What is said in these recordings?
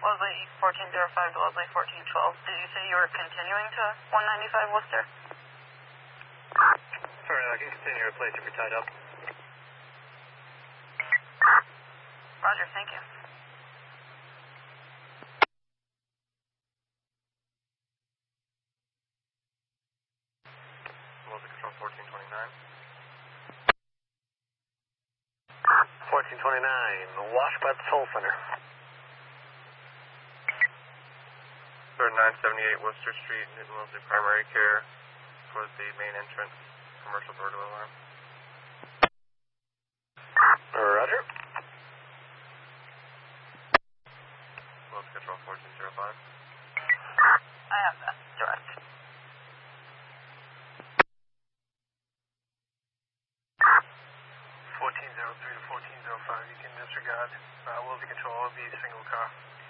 Leslie 1405 to Leslie 1412. Did you say you were continuing to 195 Worcester? Sorry, I can continue to place if you're tied up. Roger, thank you. Leslie Control 1429. 1429, Wash by the Soul Center. Third 978 Worcester Street, Newton Wellesley Primary Care, towards the main entrance, commercial burglar alarm. Roger. Wellesley Control 1405. I have that. Direct. 1403 to 1405, you can disregard. Wellesley Control will be single car.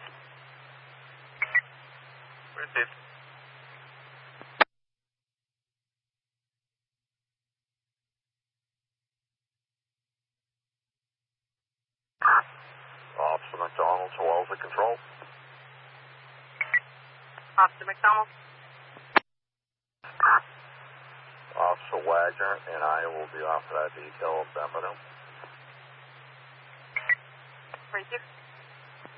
Received. Officer McDonald to Wellesley Control. Officer McDonald. Officer Wagner and I will be off that detail of Bembino. Right here.